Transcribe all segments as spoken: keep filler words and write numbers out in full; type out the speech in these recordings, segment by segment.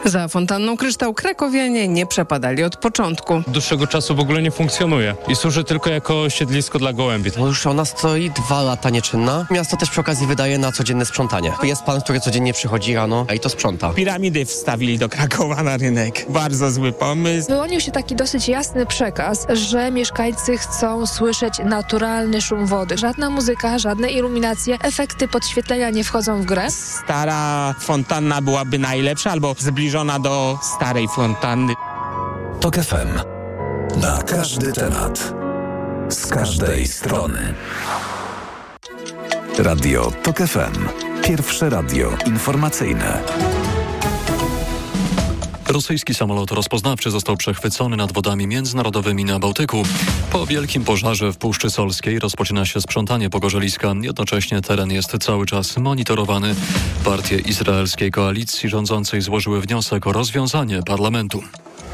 Za fontanną Kryształ krakowianie nie przepadali od początku. Od dłuższego czasu w ogóle nie funkcjonuje i służy tylko jako siedlisko dla gołębi. No już ona stoi dwa lata nieczynna. Miasto też przy okazji wydaje na codzienne sprzątanie. Jest pan, który codziennie przychodzi rano i to sprząta. Piramidy wstawili do Krakowa na rynek. Bardzo zły pomysł. Wyłonił się taki dosyć jasny przekaz, że mieszkańcy chcą słyszeć naturalny szum wody. Żadna muzyka, żadne iluminacje, efekty podświetlenia nie wchodzą w grę. Stara fontanna byłaby najlepsza albo zbliżona do starej fontanny. Tok F M. Na każdy temat. Z każdej strony. Radio Tok F M. Pierwsze radio informacyjne. Rosyjski samolot rozpoznawczy został przechwycony nad wodami międzynarodowymi na Bałtyku. Po wielkim pożarze w Puszczy Solskiej rozpoczyna się sprzątanie pogorzeliska. Jednocześnie teren jest cały czas monitorowany. Partie izraelskiej koalicji rządzącej złożyły wniosek o rozwiązanie parlamentu.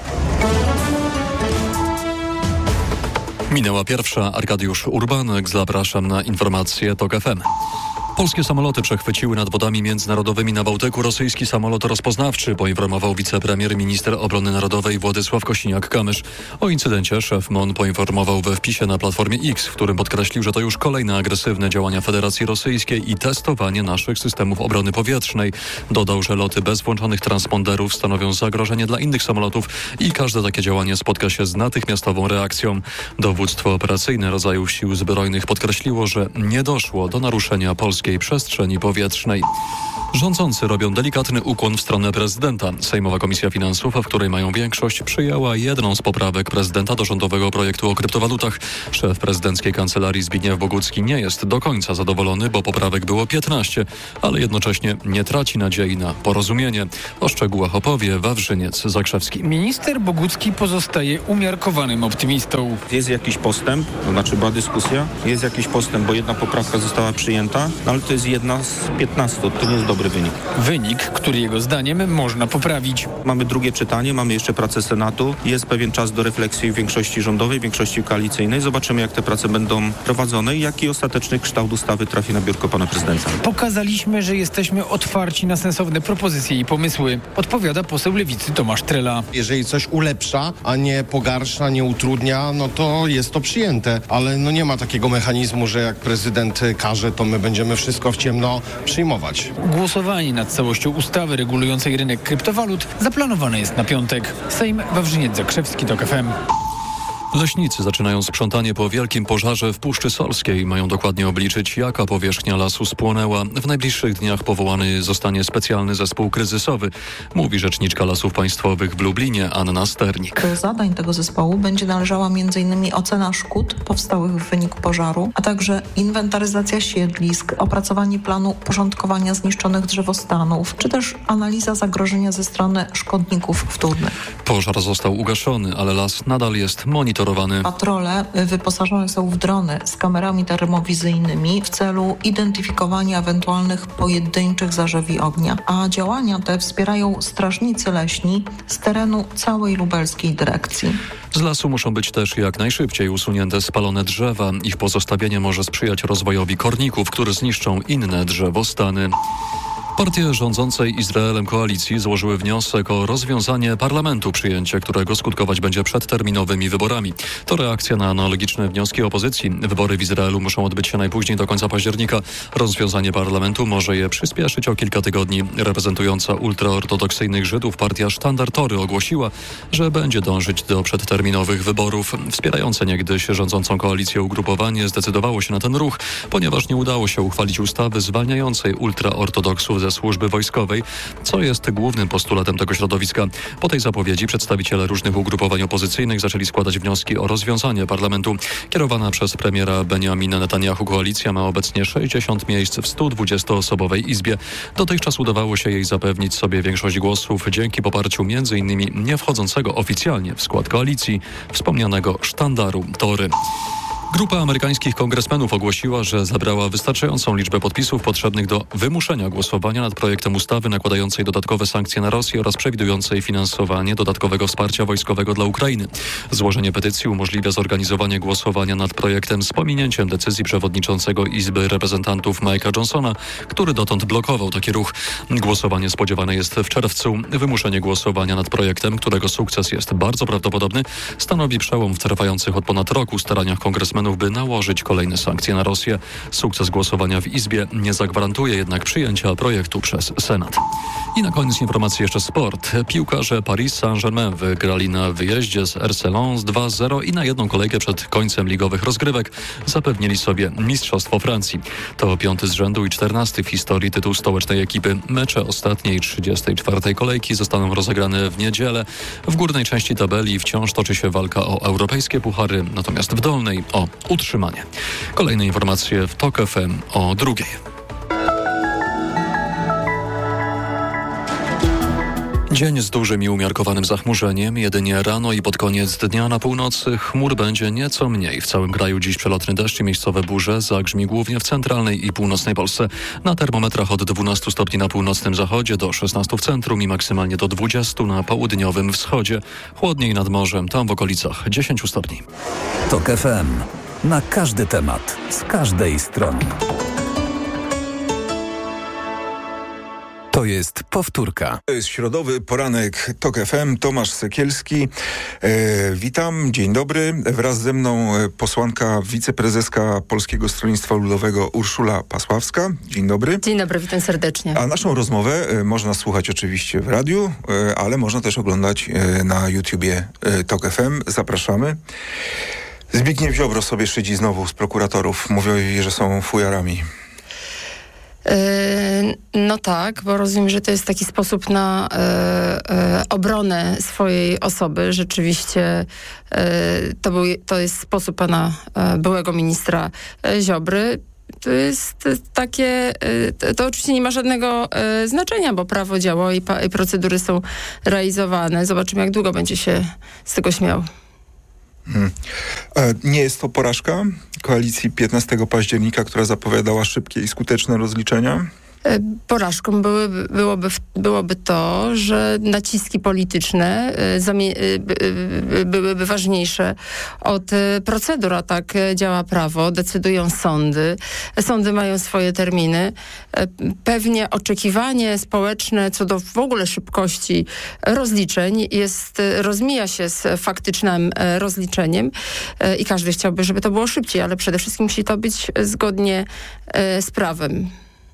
Minęła pierwsza. Arkadiusz Urbanek. Zapraszam na informacje Tok F M. Polskie samoloty przechwyciły nad wodami międzynarodowymi na Bałtyku rosyjski samolot rozpoznawczy, poinformował wicepremier, minister obrony narodowej Władysław Kosiniak-Kamysz. O incydencie szef M O N poinformował we wpisie na Platformie X, w którym podkreślił, że to już kolejne agresywne działania Federacji Rosyjskiej i testowanie naszych systemów obrony powietrznej. Dodał, że loty bez włączonych transponderów stanowią zagrożenie dla innych samolotów i każde takie działanie spotka się z natychmiastową reakcją. Dowództwo operacyjne rodzaju sił zbrojnych podkreśliło, że nie doszło do naruszenia polskiej przestrzeni powietrznej. Rządzący robią delikatny ukłon w stronę prezydenta. Sejmowa Komisja Finansów, w której mają większość, przyjęła jedną z poprawek prezydenta do rządowego projektu o kryptowalutach. Szef prezydenckiej kancelarii Zbigniew Bogucki nie jest do końca zadowolony, bo poprawek było piętnaście, ale jednocześnie nie traci nadziei na porozumienie. O szczegółach opowie Wawrzyniec Zakrzewski. Minister Bogucki pozostaje umiarkowanym optymistą. Jest jakiś postęp, to znaczy była dyskusja, jest jakiś postęp, bo jedna poprawka została przyjęta, no ale to jest jedna z piętnastu, to nie jest dobry wynik. Wynik, który jego zdaniem można poprawić. Mamy drugie czytanie, mamy jeszcze pracę Senatu, jest pewien czas do refleksji w większości rządowej, w większości koalicyjnej. Zobaczymy, jak te prace będą prowadzone i jaki ostateczny kształt ustawy trafi na biurko pana prezydenta. Pokazaliśmy, że jesteśmy otwarci na sensowne propozycje i pomysły, odpowiada poseł Lewicy Tomasz Trela. Jeżeli coś ulepsza, a nie pogarsza, nie utrudnia, no to jest to przyjęte, ale no nie ma takiego mechanizmu, że jak prezydent każe, to my będziemy wszystko w ciemno przyjmować. Głosowanie nad całością ustawy regulującej rynek kryptowalut zaplanowane jest na piątek. Sejm, Wawrzyniec Zakrzewski, Tok F M. Leśnicy zaczynają sprzątanie po wielkim pożarze w Puszczy Solskiej. Mają dokładnie obliczyć, jaka powierzchnia lasu spłonęła. W najbliższych dniach powołany zostanie specjalny zespół kryzysowy, mówi rzeczniczka Lasów Państwowych w Lublinie Anna Sternik. Do zadań tego zespołu będzie należała między innymi ocena szkód powstałych w wyniku pożaru, a także inwentaryzacja siedlisk, opracowanie planu porządkowania zniszczonych drzewostanów, czy też analiza zagrożenia ze strony szkodników wtórnych. Pożar został ugaszony, ale las nadal jest monitorowany. Patrole wyposażone są w drony z kamerami termowizyjnymi w celu identyfikowania ewentualnych pojedynczych zarzewi ognia, a działania te wspierają strażnicy leśni z terenu całej lubelskiej dyrekcji. Z lasu muszą być też jak najszybciej usunięte spalone drzewa. Ich pozostawienie może sprzyjać rozwojowi korników, które zniszczą inne drzewostany. Partie rządzącej Izraelem koalicji złożyły wniosek o rozwiązanie parlamentu, przyjęcie którego skutkować będzie przedterminowymi wyborami. To reakcja na analogiczne wnioski opozycji. Wybory w Izraelu muszą odbyć się najpóźniej do końca października. Rozwiązanie parlamentu może je przyspieszyć o kilka tygodni. Reprezentująca ultraortodoksyjnych Żydów partia Sztandar Tory ogłosiła, że będzie dążyć do przedterminowych wyborów. Wspierające niegdyś rządzącą koalicję ugrupowanie zdecydowało się na ten ruch, ponieważ nie udało się uchwalić ustawy zwalniającej ultraortodoksów ze służby wojskowej, co jest głównym postulatem tego środowiska. Po tej zapowiedzi przedstawiciele różnych ugrupowań opozycyjnych zaczęli składać wnioski o rozwiązanie parlamentu. Kierowana przez premiera Benjamina Netanyahu koalicja ma obecnie sześćdziesiąt miejsc w stu dwudziestoosobowej izbie. Dotychczas udawało się jej zapewnić sobie większość głosów dzięki poparciu między innymi nie wchodzącego oficjalnie w skład koalicji wspomnianego Sztandaru Tory. Grupa amerykańskich kongresmenów ogłosiła, że zebrała wystarczającą liczbę podpisów potrzebnych do wymuszenia głosowania nad projektem ustawy nakładającej dodatkowe sankcje na Rosję oraz przewidującej finansowanie dodatkowego wsparcia wojskowego dla Ukrainy. Złożenie petycji umożliwia zorganizowanie głosowania nad projektem z pominięciem decyzji przewodniczącego Izby Reprezentantów Mike'a Johnsona, który dotąd blokował taki ruch. Głosowanie spodziewane jest w czerwcu. Wymuszenie głosowania nad projektem, którego sukces jest bardzo prawdopodobny, stanowi przełom w trwających od ponad roku staraniach kongresmenów, by nałożyć kolejne sankcje na Rosję. Sukces głosowania w Izbie nie zagwarantuje jednak przyjęcia projektu przez Senat. I na koniec informacji jeszcze sport. Piłkarze Paris Saint-Germain wygrali na wyjeździe z R C Lens dwa zero i na jedną kolejkę przed końcem ligowych rozgrywek zapewnili sobie Mistrzostwo Francji. To piąty z rzędu i czternasty w historii tytuł stołecznej ekipy. Mecze ostatniej trzydziestej czwartej kolejki zostaną rozegrane w niedzielę. W górnej części tabeli wciąż toczy się walka o europejskie puchary, natomiast w dolnej o utrzymanie. Kolejne informacje w TOK F M o drugiej. Dzień z dużym i umiarkowanym zachmurzeniem. Jedynie rano i pod koniec dnia na północy chmur będzie nieco mniej. W całym kraju dziś przelotny deszcz i miejscowe burze. Zagrzmi głównie w centralnej i północnej Polsce. Na termometrach od dwunastu stopni na północnym zachodzie do szesnastu w centrum i maksymalnie do dwudziestu na południowym wschodzie. Chłodniej nad morzem, tam w okolicach dziesięciu stopni. TOK F M. Na każdy temat, z każdej strony. To jest powtórka. To jest środowy poranek TOK F M. Tomasz Sekielski. E, witam, dzień dobry. Wraz ze mną posłanka, wiceprezeska Polskiego Stronnictwa Ludowego Urszula Pasławska. Dzień dobry. Dzień dobry, witam serdecznie. A naszą rozmowę e, można słuchać oczywiście w radiu, e, ale można też oglądać e, na YouTubie e, TOK F M. Zapraszamy. Zbigniew Ziobro sobie szydzi znowu z prokuratorów. Mówią jej, że są fujarami. No tak, bo rozumiem, że to jest taki sposób na e, e, obronę swojej osoby. Rzeczywiście e, to, był, to jest sposób pana e, byłego ministra e, Ziobry. To jest takie, to, to oczywiście nie ma żadnego e, znaczenia, bo prawo działa i, pa, i procedury są realizowane. Zobaczymy, jak długo będzie się z tego śmiał. Hmm. Nie jest to porażka koalicji piętnastego października, która zapowiadała szybkie i skuteczne rozliczenia? Porażką byłyby, byłoby, byłoby to, że naciski polityczne zamie- byłyby ważniejsze od procedur, a tak działa prawo, decydują sądy. Sądy mają swoje terminy. Pewnie oczekiwanie społeczne co do w ogóle szybkości rozliczeń jest, rozmija się z faktycznym rozliczeniem i każdy chciałby, żeby to było szybciej, ale przede wszystkim musi to być zgodnie z prawem.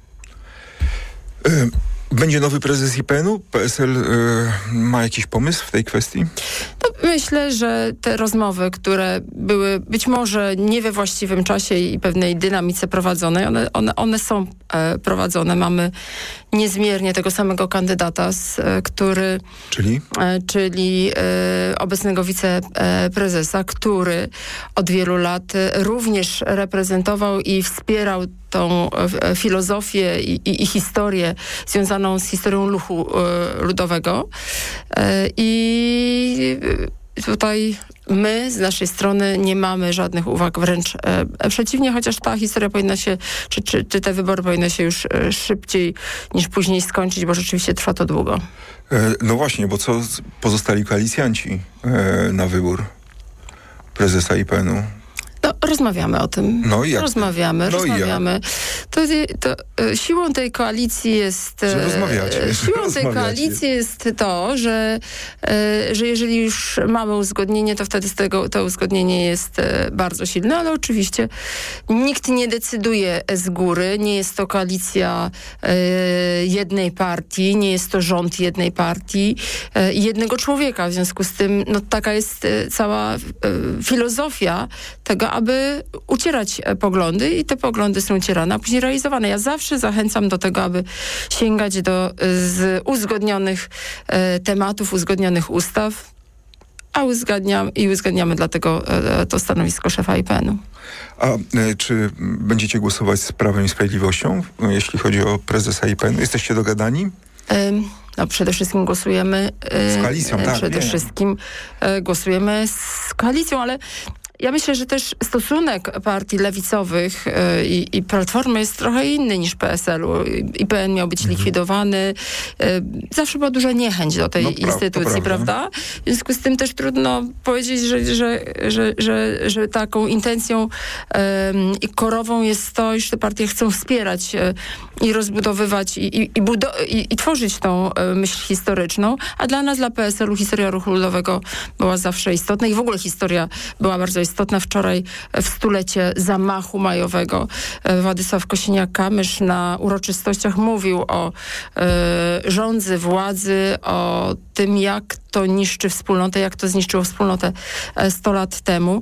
Będzie nowy prezes I P N u? P S L y, ma jakiś pomysł w tej kwestii? To myślę, że te rozmowy, które były być może nie we właściwym czasie i pewnej dynamice prowadzone, one, one, one są e, prowadzone. Mamy niezmiernie tego samego kandydata, z, e, który... Czyli? E, czyli e, obecnego wiceprezesa, który od wielu lat również reprezentował i wspierał tą e, filozofię i, i, i historię związaną z historią ruchu e, ludowego. E, I tutaj my z naszej strony nie mamy żadnych uwag, wręcz e, przeciwnie, chociaż ta historia powinna się, czy, czy, czy te wybory powinny się już e, szybciej niż później skończyć, bo rzeczywiście trwa to długo. E, no właśnie, bo co pozostali koalicjanci e, na wybór prezesa I P N u? No, rozmawiamy o tym. No i jak? Rozmawiamy, no rozmawiamy. To, to, to siłą tej koalicji jest... Że rozmawiacie. Siłą rozmawiacie. tej koalicji jest to, że, że jeżeli już mamy uzgodnienie, to wtedy z tego to uzgodnienie jest bardzo silne, ale oczywiście nikt nie decyduje z góry. Nie jest to koalicja jednej partii, nie jest to rząd jednej partii i jednego człowieka. W związku z tym no, taka jest cała filozofia tego, aby ucierać poglądy i te poglądy są ucierane, a później realizowane. Ja zawsze zachęcam do tego, aby sięgać do z uzgodnionych e, tematów, uzgodnionych ustaw, a uzgadniam i uzgadniamy dlatego e, to stanowisko szefa I P N u. A e, czy będziecie głosować z Prawem i Sprawiedliwością, jeśli chodzi o prezesa I P N u? Jesteście dogadani? E, No przede wszystkim głosujemy... Z koalicją, e, tak. Przede nie. wszystkim e, głosujemy z koalicją, ale ja myślę, że też stosunek partii lewicowych y, i, i Platformy jest trochę inny niż P S L-u. I P N miał być mhm. likwidowany. Y, zawsze była duża niechęć do tej no, instytucji, prawda. prawda? W związku z tym też trudno powiedzieć, że, że, że, że, że taką intencją i y, korową jest to, iż te partie chcą wspierać y, i rozbudowywać i, i, i, budo- i, i tworzyć tą y, myśl historyczną, a dla nas, dla P S L-u historia ruchu ludowego była zawsze istotna i w ogóle historia była bardzo istotna. Wczoraj w stulecie zamachu majowego Władysław Kosiniak-Kamysz na uroczystościach mówił o y, rządzy, władzy, o tym, jak to niszczy wspólnotę, jak to zniszczyło wspólnotę sto lat temu.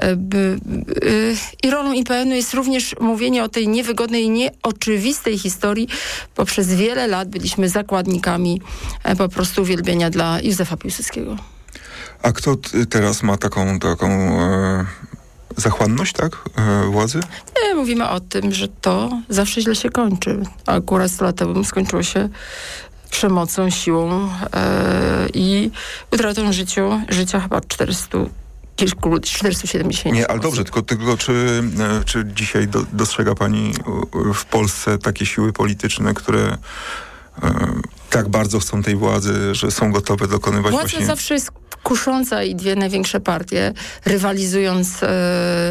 I rolą I P N-u jest również mówienie o tej niewygodnej i nieoczywistej historii, bo przez wiele lat byliśmy zakładnikami po prostu uwielbienia dla Józefa Piłsudskiego. A kto t- teraz ma taką, taką e, zachłanność, tak? E, władzy? Nie, mówimy o tym, że to zawsze źle się kończy. A akurat sto lat temu skończyło się przemocą, siłą e, i utratą życiu, życia chyba czterysta kilku ludzi, czterysta siedemdziesiąt. Nie, ale dobrze, tylko, tylko czy, czy dzisiaj do, dostrzega pani w Polsce takie siły polityczne, które e, tak bardzo chcą tej władzy, że są gotowe dokonywać Władza właśnie... zawsze jest kusząca i dwie największe partie, rywalizując e,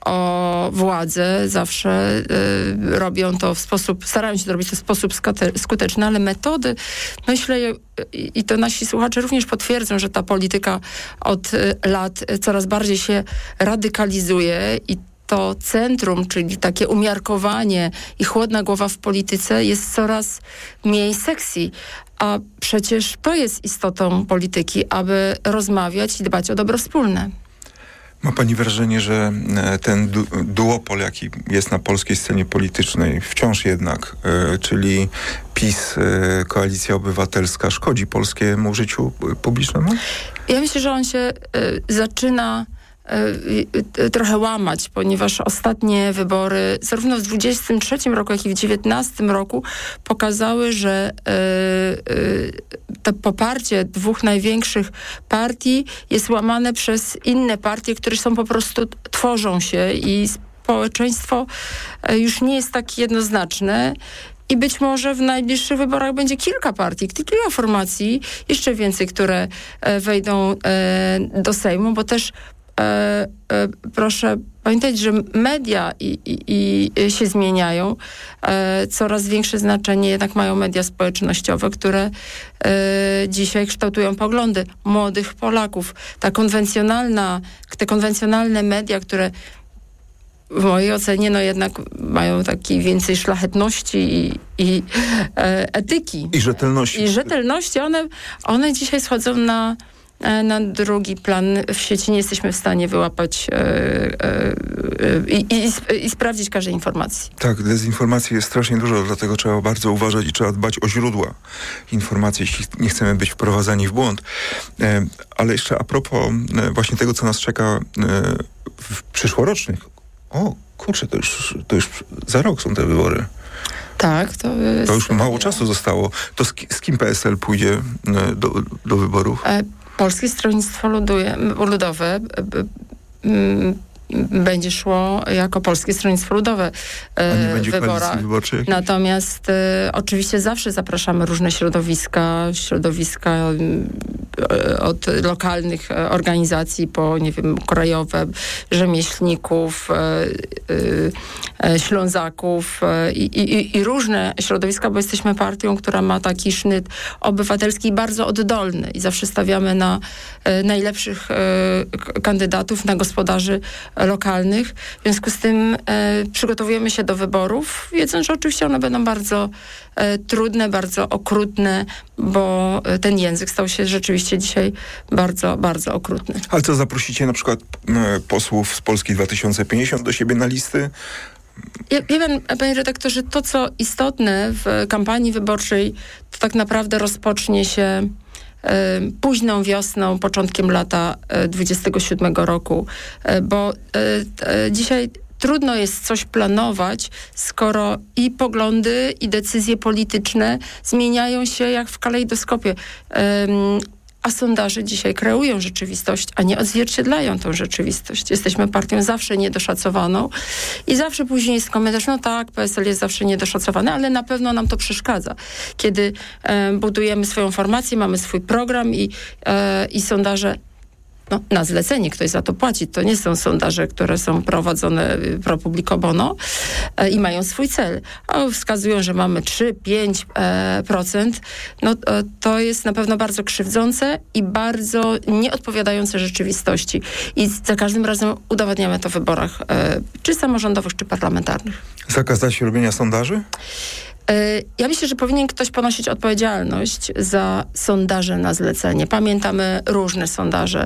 o władzę, zawsze y, robią to w sposób, starają się to robić to w sposób skute, skuteczny, ale metody, myślę, i, i to nasi słuchacze również potwierdzą, że ta polityka od y, lat coraz bardziej się radykalizuje i to centrum, czyli takie umiarkowanie i chłodna głowa w polityce jest coraz mniej sexy. A przecież to jest istotą polityki, aby rozmawiać i dbać o dobro wspólne. Ma pani wrażenie, że ten du- duopol, jaki jest na polskiej scenie politycznej, wciąż jednak, y, czyli PiS, y, Koalicja Obywatelska, szkodzi polskiemu życiu publicznemu? Ja myślę, że on się y, zaczyna y, y, trochę łamać, ponieważ ostatnie wybory, zarówno w dwudziestym trzecim roku, jak i w dziewiętnastym roku pokazały, że y, y, to poparcie dwóch największych partii jest łamane przez inne partie, które są po prostu, tworzą się i społeczeństwo już nie jest tak jednoznaczne. I być może w najbliższych wyborach będzie kilka partii, kilka formacji, jeszcze więcej, które wejdą do Sejmu, bo też E, e, proszę pamiętać, że media i, i, i się zmieniają. E, coraz większe znaczenie jednak mają media społecznościowe, które e, dzisiaj kształtują poglądy młodych Polaków. Ta konwencjonalna, te konwencjonalne media, które w mojej ocenie no jednak mają taki więcej szlachetności i, i e, etyki. I rzetelności. I rzetelności. One, one dzisiaj schodzą na na drugi plan. W sieci nie jesteśmy w stanie wyłapać e, e, i, i, i sprawdzić każdej informacji. Tak, dezinformacji jest strasznie dużo, dlatego trzeba bardzo uważać i trzeba dbać o źródła informacji, jeśli nie chcemy być wprowadzani w błąd. E, ale jeszcze a propos e, właśnie tego, co nas czeka e, w przyszłorocznych. O, kurczę, to już, to już za rok są te wybory. Tak, to jest... To już mało czasu zostało. To z, z kim P S L pójdzie e, do, do wyborów? E, Polskie Stronnictwo Luduje, Ludowe b, b, m, będzie szło jako Polskie Stronnictwo Ludowe e, A nie będzie wyborach. Natomiast e, oczywiście zawsze zapraszamy różne środowiska, środowiska e, od lokalnych organizacji po, nie wiem, krajowe, rzemieślników, e, e, Ślązaków e, i, i różne środowiska, bo jesteśmy partią, która ma taki sznyt obywatelski bardzo oddolny i zawsze stawiamy na e, najlepszych e, kandydatów, na gospodarzy lokalnych. W związku z tym e, przygotowujemy się do wyborów, wiedząc, że oczywiście one będą bardzo e, trudne, bardzo okrutne, bo e, ten język stał się rzeczywiście dzisiaj bardzo, bardzo okrutny. Ale co, zaprosicie na przykład e, posłów z Polski dwa tysiące pięćdziesiąt do siebie na listy? Ja, wie pan, panie redaktorze, to co istotne w kampanii wyborczej, to tak naprawdę rozpocznie się późną wiosną, początkiem lata dwudziestego siódmego roku, bo dzisiaj trudno jest coś planować, skoro i poglądy, i decyzje polityczne zmieniają się jak w kalejdoskopie. a sondaże dzisiaj kreują rzeczywistość, a nie odzwierciedlają tą rzeczywistość. Jesteśmy partią zawsze niedoszacowaną i zawsze później jest komentarz, no tak, P S L jest zawsze niedoszacowany, ale na pewno nam to przeszkadza. Kiedy e, budujemy swoją formację, mamy swój program i, e, i sondaże no, na zlecenie, ktoś za to płaci. To nie są sondaże, które są prowadzone pro publico bono e, i mają swój cel. A wskazują, że mamy trzy do pięciu procent. No, e, to jest na pewno bardzo krzywdzące i bardzo nieodpowiadające rzeczywistości. I za każdym razem udowadniamy to w wyborach e, czy samorządowych, czy parlamentarnych. Zakazać robienia sondaży? Ja myślę, że powinien ktoś ponosić odpowiedzialność za sondaże na zlecenie. Pamiętamy różne sondaże.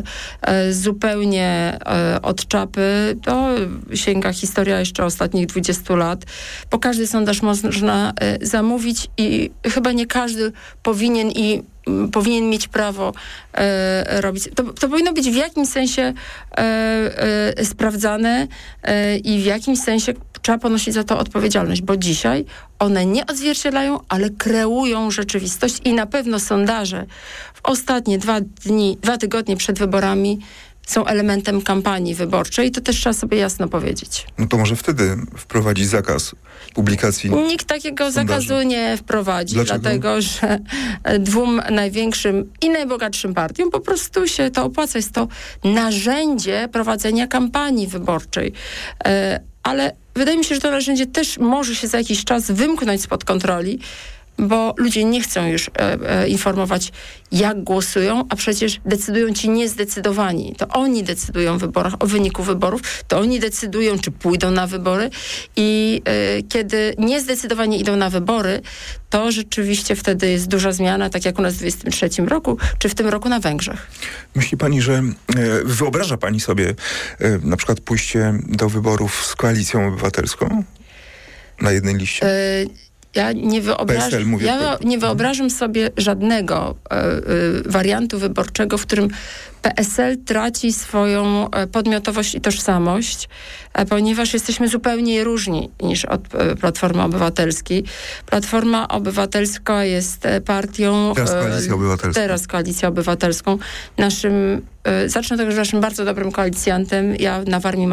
Zupełnie od czapy. To sięga historia jeszcze ostatnich dwudziestu lat. Po każdy sondaż można zamówić i chyba nie każdy powinien i powinien mieć prawo e, robić. To, to powinno być w jakimś sensie e, e, sprawdzane e, i w jakimś sensie trzeba ponosić za to odpowiedzialność, bo dzisiaj one nie odzwierciedlają, ale kreują rzeczywistość i na pewno sondaże w ostatnie dwa dni, dwa tygodnie przed wyborami są elementem kampanii wyborczej. To też trzeba sobie jasno powiedzieć. No to może wtedy wprowadzić zakaz publikacji Nikt takiego sondaży. zakazu nie wprowadzi, Dlaczego? Dlatego że dwóm największym i najbogatszym partiom po prostu się to opłaca. Jest to narzędzie prowadzenia kampanii wyborczej. E, ale wydaje mi się, że to narzędzie też może się za jakiś czas wymknąć spod kontroli, bo ludzie nie chcą już e, e, informować, jak głosują, a przecież decydują ci niezdecydowani. To oni decydują w wyborach, o wyniku wyborów, to oni decydują, czy pójdą na wybory i e, kiedy niezdecydowani idą na wybory, to rzeczywiście wtedy jest duża zmiana, tak jak u nas w dwudziestym trzecim roku, czy w tym roku na Węgrzech. Myśli pani, że e, wyobraża pani sobie e, na przykład pójście do wyborów z Koalicją Obywatelską na jednej liście? E, Ja nie, wyobraż... P S L, mówię, ja nie wyobrażam sobie żadnego e, e, wariantu wyborczego, w którym P S L traci swoją e, podmiotowość i tożsamość, e, ponieważ jesteśmy zupełnie różni niż od e, Platformy Obywatelskiej. Platforma Obywatelska jest e, partią... Teraz Koalicja Obywatelska. Teraz Koalicją Obywatelską. Naszym, e, zacznę od tego, że naszym bardzo dobrym koalicjantem, ja na Warmii